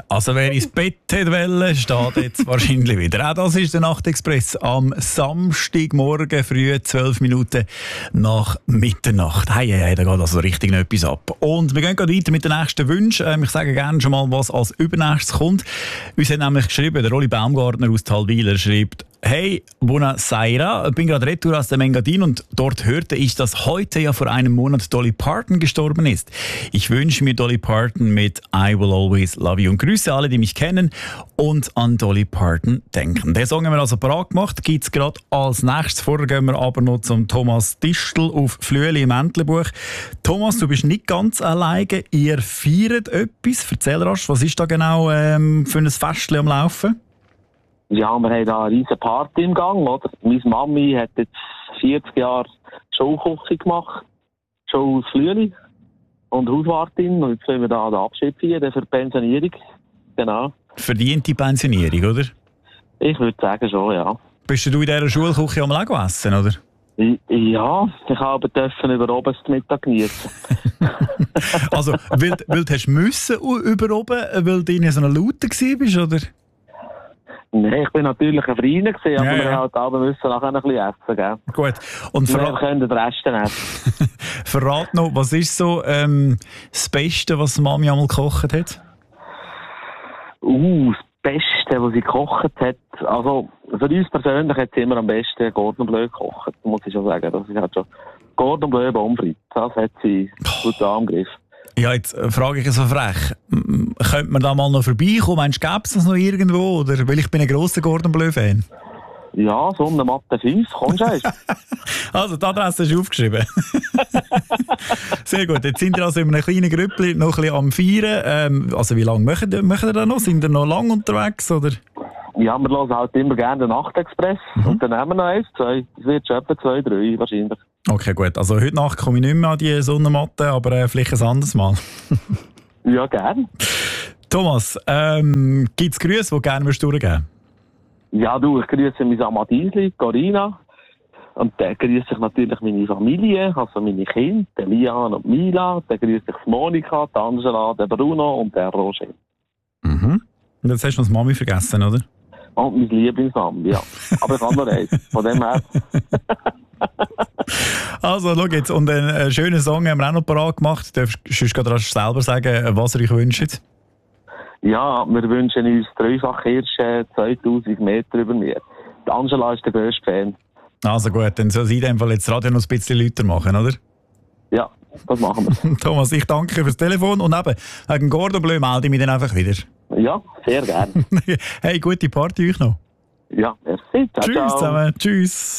Also wer ins Bett wollte, steht jetzt wahrscheinlich wieder. Auch das ist der Nachtexpress am Samstagmorgen früh, 12 Minuten nach Mitternacht. Hey, da geht also richtig noch etwas ab. Und wir gehen gerade weiter mit den nächsten Wünschen. Ich sage gerne schon mal, was als übernächstes kommt. Uns hat nämlich geschrieben, der Rolli Baumgartner aus Talweiler schreibt: Hey, buonasera, ich bin gerade retour aus dem Engadin und dort hörte ich, dass heute ja vor einem Monat Dolly Parton gestorben ist. Ich wünsche mir Dolly Parton mit I Will Always Love You und grüße alle, die mich kennen und an Dolly Parton denken. Den Song haben wir also parat gemacht, gibt es gerade als nächstes. Vorher gehen wir aber noch zum Thomas Distel auf Flüeli im Entlebuch. Thomas, du bist nicht ganz alleine, ihr feiert etwas. Erzähl rasch, was ist da genau für ein Festchen am Laufen? Ja, wir haben da eine riesen Party im Gang, oder? Meine Mami hat jetzt 40 Jahre Showküche gemacht, Show aus Flüeli und Hauswartin. Und jetzt wollen wir da den Abschied feiern für die Pensionierung. Genau. Verdiente Pensionierung, oder? Ich würde sagen schon, ja. Bist du in dieser Schulküche am Lego essen, oder? Ja, ich habe dürfen über oben das Mittag genießen. Also, weil du hast müssen über oben, weil du in so einer Laute warst, oder? Nein, ich bin natürlich ein Freund gewesen, aber Ja. wir halt aber müssen nachher ein bisschen essen, gell? Gut. Und Wir können den Rest essen. verrat noch, was ist so das Beste, was Mami einmal gekocht hat? Das Beste, was sie gekocht hat, also für uns persönlich hat sie immer am besten Cordon Bleu gekocht, muss ich schon sagen. Das ist halt schon Cordon Bleu Pommes. Das hat sie gut angegriffen. Ja, jetzt frage ich so frech. Könnte man da mal noch vorbeikommen? Meinst du, gäbe es das noch irgendwo? Oder? Weil ich bin ein grosser Cordon Bleu-Fan. Ja, so eine Matte 5, kommst du? Also, die Adresse ist aufgeschrieben. Sehr gut. Jetzt sind wir also in einem kleinen Grüppli noch ein bisschen am Feiern. Also, wie lange machen ihr da noch? Sind ihr noch lange unterwegs? Oder? Ja, wir hören halt immer gerne den Nachtexpress. Und dann haben wir noch eins, zwei. Es wird schon etwa 2, 3 wahrscheinlich. Okay, gut. Also, heute Nacht komme ich nicht mehr an die Sonnenmatte, aber vielleicht ein anderes Mal. Ja, gerne. Thomas, gibt es Grüße, die du gerne durchgeben würdest? Ja, ich grüße meine Amadisli, Corina. Und dann grüße ich natürlich meine Familie, also meine Kinder, Lian und Mila. Dann grüße ich Monika, Angela, Bruno und Roger. Mhm. Und jetzt hast du noch das Mami vergessen, oder? Und mein Lieblingsmami, ja. Aber ich habe noch eins. Von dem her. Also, schau jetzt. Und einen schönen Song haben wir auch noch parat gemacht. Du darfst gerade selber sagen, was ihr euch wünscht. Ja, wir wünschen uns dreifach Hirsche, 2000 Meter über mir. Die Angela ist der grösste Fan. Also gut, dann soll sie in dem Fall jetzt das Radio noch ein bisschen lauter machen, oder? Ja, das machen wir. Thomas, ich danke fürs Telefon und eben, wegen Cordon Bleu melde ich mich dann einfach wieder. Ja, sehr gerne. Hey, gute Party euch noch. Ja, merci. Ciao, Tschüss ciao. zusammen. Tschüss.